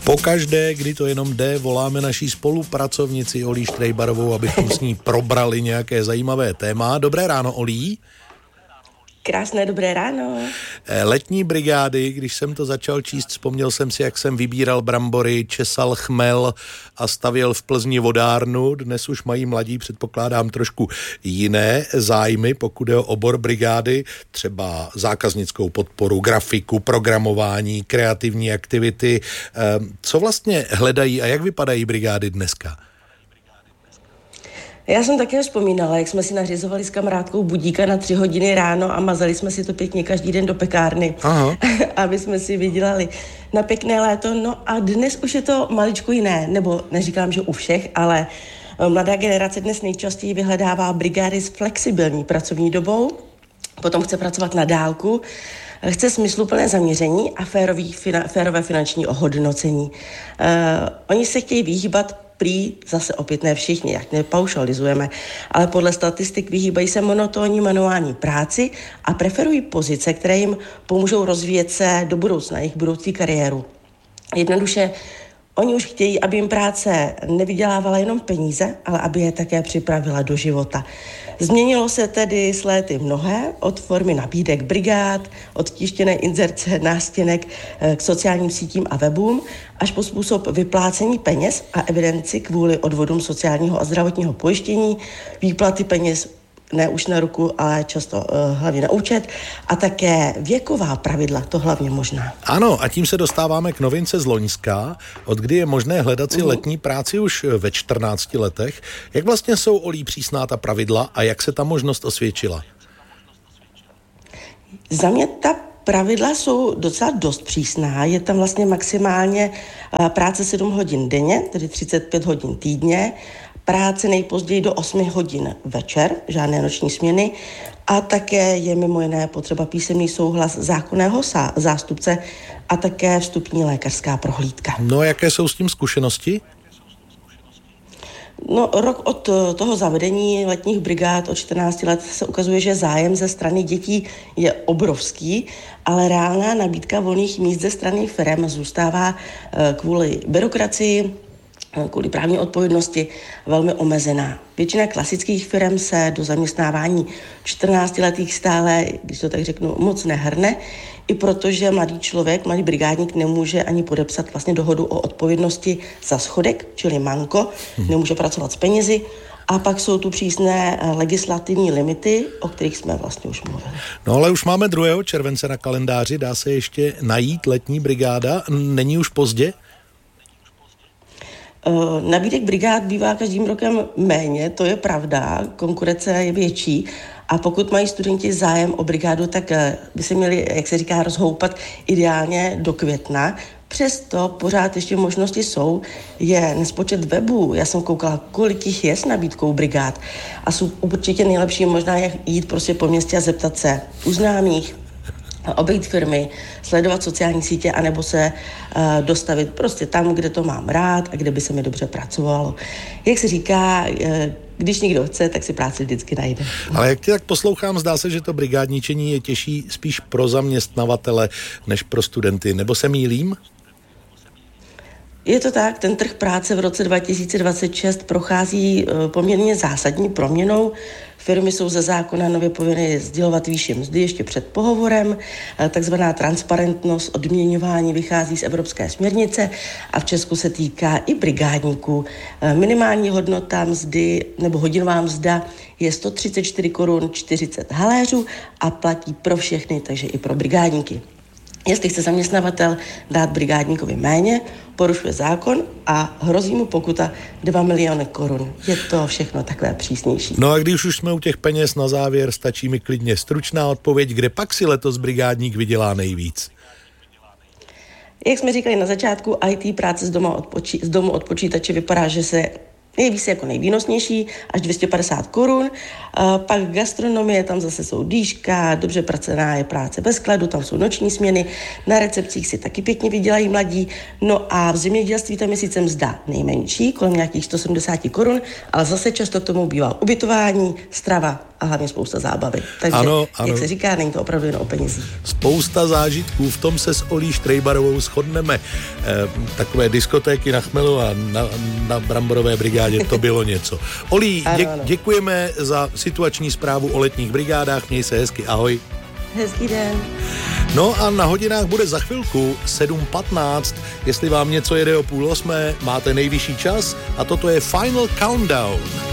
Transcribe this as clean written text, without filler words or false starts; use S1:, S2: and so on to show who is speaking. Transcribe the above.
S1: Pokaždé, kdy to jenom jde, voláme naší spolupracovnici Olí Štrejbarovou, abychom s ní probrali nějaké zajímavé téma. Dobré ráno, Olí.
S2: Krásné dobré ráno.
S1: Letní brigády, když jsem to začal číst, vzpomněl jsem si, jak jsem vybíral brambory, česal chmel a stavěl v Plzni vodárnu. Dnes už mají mladí, předpokládám, trošku jiné zájmy, pokud je o obor brigády, třeba zákaznickou podporu, grafiku, programování, kreativní aktivity. Co vlastně hledají a jak vypadají brigády dneska?
S2: Já jsem také vzpomínala, jak jsme si nařizovali s kamarádkou budíka na 3 hodiny ráno a mazali jsme si to pěkně každý den do pekárny, aby jsme si vydělali na pěkné léto. No a dnes už je to maličko jiné, nebo neříkám, že u všech, ale mladá generace dnes nejčastěji vyhledává brigády s flexibilní pracovní dobou, potom chce pracovat na dálku, chce smysluplné zaměření a férové finanční ohodnocení. Oni se chtějí vyhýbat prý, zase opět ne všichni, jak nepaušalizujeme, ale podle statistik vyhýbají se monotónní manuální práci a preferují pozice, které jim pomůžou rozvíjet se do budoucna, jejich budoucí kariéru. Jednoduše, oni už chtějí, aby jim práce nevydělávala jenom peníze, ale aby je také připravila do života. Změnilo se tedy s léty mnohé, od formy nabídek brigád, od tištěné inzerce nástěnek k sociálním sítím a webům, až po způsob vyplácení peněz a evidenci kvůli odvodům sociálního a zdravotního pojištění, výplaty peněz ne už na ruku, ale často hlavně na účet a také věková pravidla, to hlavně možná.
S1: Ano, a tím se dostáváme k novince z loňska, od kdy je možné hledat si letní práci už ve 14 letech. Jak vlastně jsou, Olí, přísná ta pravidla a jak se ta možnost osvědčila?
S2: Za mě ta pravidla jsou docela dost přísná. Je tam vlastně maximálně práce 7 hodin denně, tedy 35 hodin týdně, práce nejpozději do 8 hodin večer, žádné noční směny a také je mimo jiné potřeba písemný souhlas zákonného zástupce a také vstupní lékařská prohlídka.
S1: No, jaké jsou s tím zkušenosti?
S2: No, rok od toho zavedení letních brigád od 14 let se ukazuje, že zájem ze strany dětí je obrovský, ale reálná nabídka volných míst ze strany firem zůstává kvůli byrokracii, kvůli právní odpovědnosti velmi omezená. Většina klasických firm se do zaměstnávání 14letých stále, když to tak řeknu, moc nehrne, i protože mladý člověk, mladý brigádník nemůže ani podepsat vlastně dohodu o odpovědnosti za schodek, čili manko, nemůže pracovat s penězi a pak jsou tu přísné legislativní limity, o kterých jsme vlastně už mluvili.
S1: No ale už máme 2. července na kalendáři, dá se ještě najít letní brigáda, není už pozdě?
S2: Nabídek brigád bývá každým rokem méně, to je pravda, konkurence je větší a pokud mají studenti zájem o brigádu, tak by se měli, jak se říká, rozhoupat ideálně do května. Přesto pořád ještě možnosti jsou, je nespočet webů, já jsem koukala, kolik jich je s nabídkou brigád a jsou určitě nejlepší možná jak jít prostě po městě a zeptat se u známých, obejít firmy, sledovat sociální sítě anebo se dostavit prostě tam, kde to mám rád a kde by se mi dobře pracovalo. Jak se říká, když někdo chce, tak si práci vždycky najde.
S1: Ale jak tě tak poslouchám, zdá se, že to brigádničení je těžší spíš pro zaměstnavatele než pro studenty, nebo se mýlím?
S2: Je to tak, ten trh práce v roce 2026 prochází poměrně zásadní proměnou. Firmy jsou ze zákona nově povinny sdělovat výši mzdy ještě před pohovorem. Takzvaná transparentnost odměňování vychází z evropské směrnice a v Česku se týká i brigádníků. Minimální hodnota mzdy nebo hodinová mzda je 134 korun 40 haléřů a platí pro všechny, takže i pro brigádníky. Jestli chce zaměstnavatel dát brigádníkovi méně, porušuje zákon a hrozí mu pokuta 2 miliony korun. Je to všechno takové přísnější.
S1: No a když už jsme u těch peněz na závěr, stačí mi klidně stručná odpověď, kde pak si letos brigádník vydělá nejvíc?
S2: Jak jsme říkali na začátku, IT práce z domu od počítače vypadá, že se Nejvíc jako nejvýnosnější, až 250 korun. Pak gastronomie, tam zase jsou dýška, dobře placená je práce bez skladu, tam jsou noční směny, na recepcích si taky pěkně vydělají mladí. No a v zemědělství tam je sice mzda nejmenší, kolem nějakých 170 korun, ale zase často k tomu bývá ubytování, strava a hlavně spousta zábavy. Takže, ano. Jak se říká, není to opravdu jen o penězích.
S1: Spousta zážitků, v tom se s Olí Štrejbarovou shodneme. Takové diskotéky na Chmelu a na Bramborové brigádě, to bylo něco. Olí, děkujeme za situační zprávu o letních brigádách, měj se hezky, ahoj.
S2: Hezký den.
S1: No a na hodinách bude za chvilku 7:15. Jestli vám něco jede o 7:30, máte nejvyšší čas a toto je Final Countdown.